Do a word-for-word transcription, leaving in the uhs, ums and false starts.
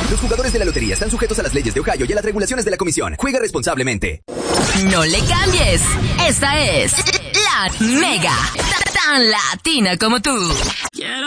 Los jugadores de la lotería están sujetos a las leyes de Ohio y a las regulaciones de la comisión. Juega responsablemente. No le cambies. Esta es La Mega. Tan latina como tú.